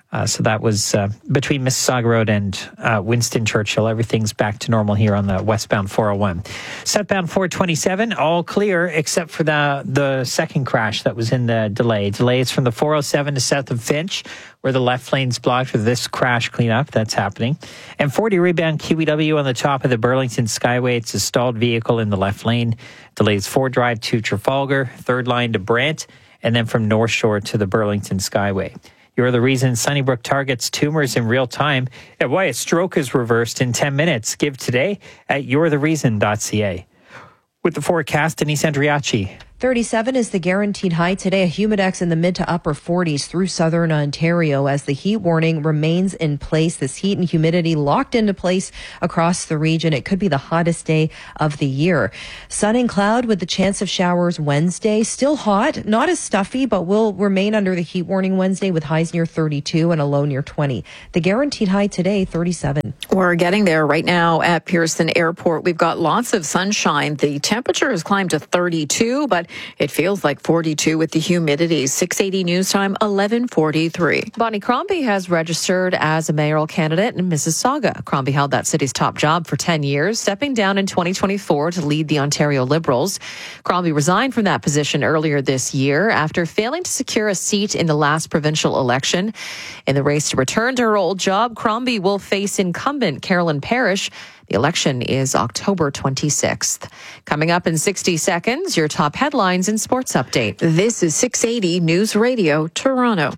Uh, so that was uh, between Mississauga Road and uh, Winston Churchill. Everything's back to normal here on the westbound four oh one. Southbound four twenty-seven, all clear except for the the second crash that was in the delay. Delays from the four oh seven to south of Finch, where the left lane's blocked with this crash cleanup. That's happening. And forty rebound Q E W on the top of the Burlington Skyway. It's a stalled vehicle in the left lane. Delays four Drive to Trafalgar, third line to Brant, and then from North Shore to the Burlington Skyway. You're the reason Sunnybrook targets tumors in real time and why a stroke is reversed in ten minutes. Give today at you're the reason dot c a. With the forecast, Denise Andriachi. thirty-seven is the guaranteed high today. A humidex in the mid to upper forties through southern Ontario as the heat warning remains in place. This heat and humidity locked into place across the region. It could be the hottest day of the year. Sun and cloud with the chance of showers Wednesday. Still hot, not as stuffy, but will remain under the heat warning Wednesday with highs near thirty-two and a low near twenty. The guaranteed high today, thirty-seven. We're getting there right now at Pearson Airport. We've got lots of sunshine. The temperature has climbed to thirty-two, but it feels like forty-two with the humidity. six eighty news time, eleven forty-three. Bonnie Crombie has registered as a mayoral candidate in Mississauga. Crombie held that city's top job for ten years, stepping down in twenty twenty-four to lead the Ontario Liberals. Crombie resigned from that position earlier this year after failing to secure a seat in the last provincial election. In the race to return to her old job, Crombie will face incumbent Carolyn Parrish. The election is October twenty-sixth. Coming up in sixty seconds, your top headlines and sports update. This is six eighty News Radio, Toronto.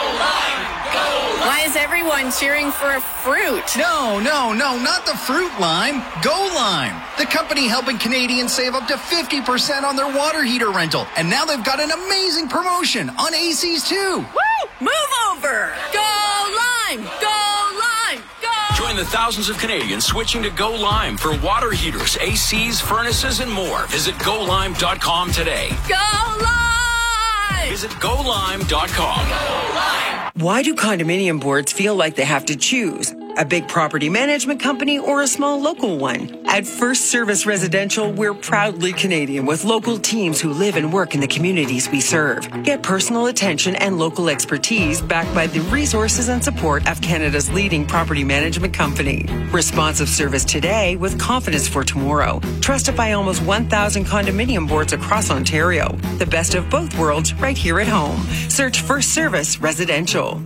Why is everyone cheering for a fruit? No, no, no, not the fruit lime. Go Lime, the company helping Canadians save up to fifty percent on their water heater rental. And now they've got an amazing promotion on A Cs too. Woo! Move over! Go Lime! Go Lime! Go! Join the thousands of Canadians switching to Go Lime for water heaters, A Cs, furnaces, and more. Visit go lime dot com today. Go Lime! Visit go lime dot com. Go Lime! Why do condominium boards feel like they have to choose? A big property management company or a small local one? At First Service Residential, we're proudly Canadian with local teams who live and work in the communities we serve. Get personal attention and local expertise backed by the resources and support of Canada's leading property management company. Responsive service today with confidence for tomorrow. Trusted by almost one thousand condominium boards across Ontario. The best of both worlds right here at home. Search First Service Residential.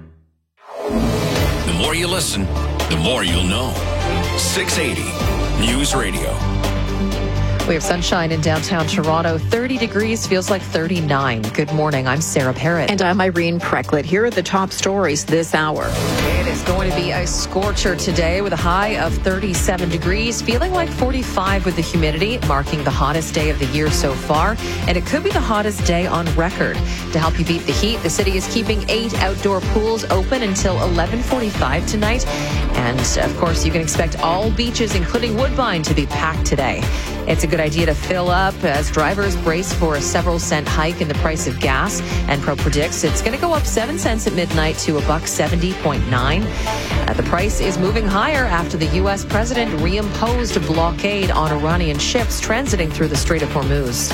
The more you listen, the more you'll know. six eighty News Radio. We have sunshine in downtown Toronto. thirty degrees, feels like thirty-nine. Good morning. I'm Sarah Parrott. And I'm Irene Precklett. Here are the top stories this hour. It is going to be a scorcher today with a high of thirty-seven degrees, feeling like forty-five with the humidity, marking the hottest day of the year so far. And it could be the hottest day on record. To help you beat the heat, the city is keeping eight outdoor pools open until eleven forty-five tonight. And of course, you can expect all beaches, including Woodbine, to be packed today. It's a good idea to fill up as drivers brace for a several cent hike in the price of gas. Enpro predicts it's going to go up seven cents at midnight to a buck seventy point nine. Uh, the price is moving higher after the U S president reimposed a blockade on Iranian ships transiting through the Strait of Hormuz.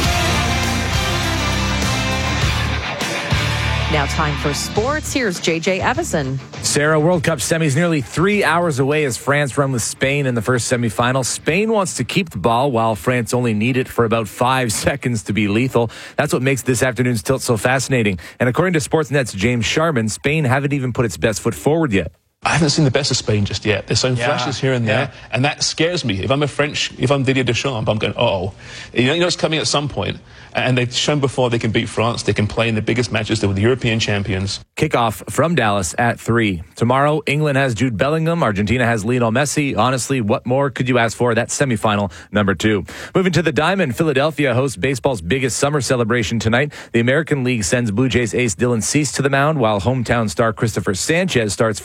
Now time for sports. Here's J J Evison. Sarah, World Cup semis nearly three hours away as France run with Spain in the first semifinal. Spain wants to keep the ball while France only need it for about five seconds to be lethal. That's what makes this afternoon's tilt so fascinating. And according to Sportsnet's James Sharman, Spain haven't even put its best foot forward yet. I haven't seen the best of Spain just yet. There's some Yeah, flashes here and there, yeah. and that scares me. If I'm a French, if I'm Didier Deschamps, I'm going, uh-oh. You know, you know it's coming at some point, and they've shown before they can beat France. They can play in the biggest matches. They were the European champions. Kickoff from Dallas at three. Tomorrow, England has Jude Bellingham. Argentina has Lionel Messi. Honestly, what more could you ask for? That's semifinal number two. Moving to the Diamond, Philadelphia hosts baseball's biggest summer celebration tonight. The American League sends Blue Jays ace Dylan Cease to the mound, while hometown star Christopher Sanchez starts for the National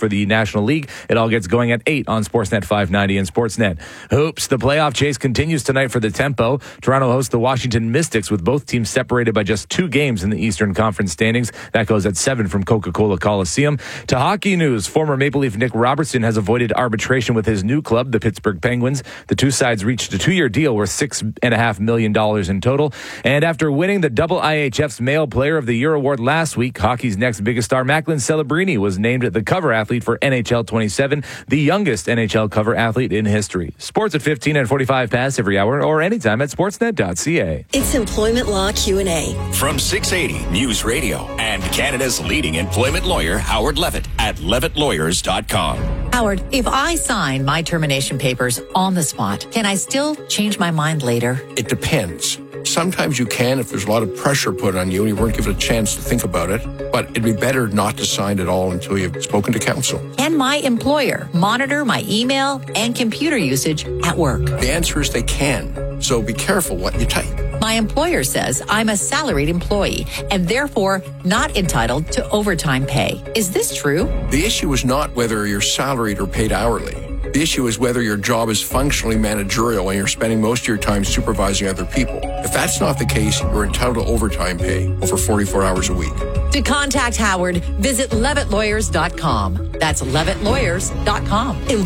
National League. It all gets going at eight on Sportsnet five ninety and Sportsnet. Hoops, the playoff chase continues tonight for the Tempo. Toronto hosts the Washington Mystics with both teams separated by just two games in the Eastern Conference standings. That goes at seven from Coca-Cola Coliseum. To hockey news, former Maple Leaf Nick Robertson has avoided arbitration with his new club, the Pittsburgh Penguins. The two sides reached a two-year deal worth six point five million dollars in total. And after winning the double I H F's Male Player of the Year award last week, hockey's next biggest star, Macklin Celebrini, was named the cover athlete for N H L twenty-seven, the youngest N H L cover athlete in history. Sports at fifteen and forty-five past every hour or anytime at sportsnet dot c a. It's Employment Law Q and A. From six eighty News Radio and Canada's leading employment lawyer, Howard Levitt at levitt lawyers dot com. Howard, if I sign my termination papers on the spot, can I still change my mind later? It depends. Sometimes you can if there's a lot of pressure put on you and you weren't given a chance to think about it, but it'd be better not to sign at all until you've spoken to counsel. Can my employer monitor my email and computer usage at work? The answer is they can, so be careful what you type. My employer says I'm a salaried employee and therefore not entitled to overtime pay. Is this true? The issue is not whether you're salaried or paid hourly. The issue is whether your job is functionally managerial and you're spending most of your time supervising other people. If that's not the case, you're entitled to overtime pay over forty-four hours a week. To contact Howard, visit levitt lawyers dot com. That's levitt lawyers dot com.